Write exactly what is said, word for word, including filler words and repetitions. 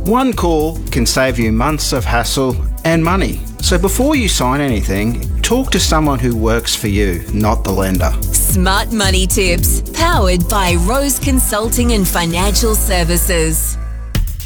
One call can save you months of hassle and money. So before you sign anything, talk to someone who works for you, not the lender. Smart Money Tips, powered by Rose Consulting and Financial Services.